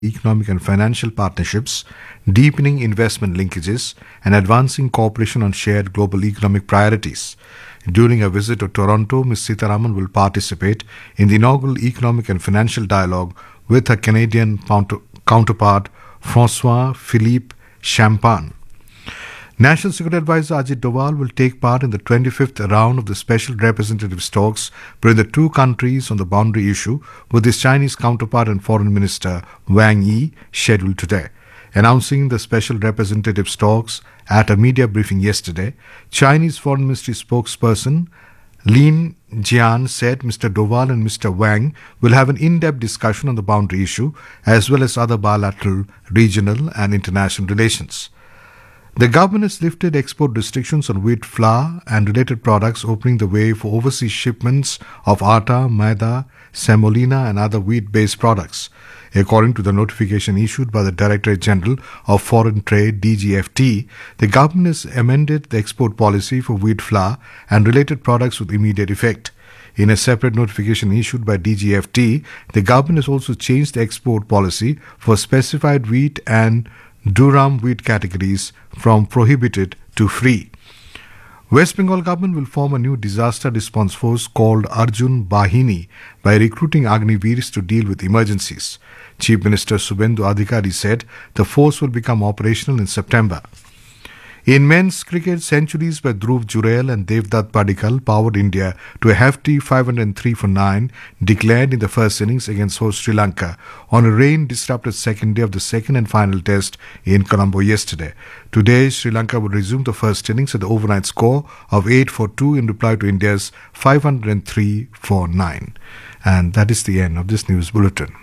economic and financial partnerships, deepening investment linkages, and advancing cooperation on shared global economic priorities. During a visit to Toronto, Ms. Sitharaman will participate in the inaugural economic and financial dialogue with her Canadian counterpart, Francois Philippe Champagne. National Security Advisor Ajit Doval will take part in the 25th round of the special representative talks between the two countries on the boundary issue with his Chinese counterpart and Foreign Minister Wang Yi scheduled today. Announcing the special representative talks at a media briefing yesterday, Chinese Foreign Ministry spokesperson Lin Jian said Mr. Doval and Mr. Wang will have an in-depth discussion on the boundary issue as well as other bilateral, regional and international relations. The government has lifted export restrictions on wheat flour and related products, opening the way for overseas shipments of atta, maida, semolina and other wheat-based products. According to the notification issued by the Directorate General of Foreign Trade DGFT, the government has amended the export policy for wheat flour and related products with immediate effect. In a separate notification issued by DGFT, the government has also changed the export policy for specified wheat and durum wheat categories from prohibited to free. West Bengal government will form a new disaster response force called Arjun Bahini by recruiting Agniveers to deal with emergencies. Chief Minister Subendu Adhikari said the force will become operational in September. In men's cricket, centuries by Dhruv Jurel and Devdutt Padikkal powered India to a hefty 503 for 9 declared in the first innings against host Sri Lanka on a rain-disrupted second day of the second and final test in Colombo yesterday. Today, Sri Lanka will resume the first innings at the overnight score of 8 for 2 in reply to India's 503 for 9. And that is the end of this news bulletin.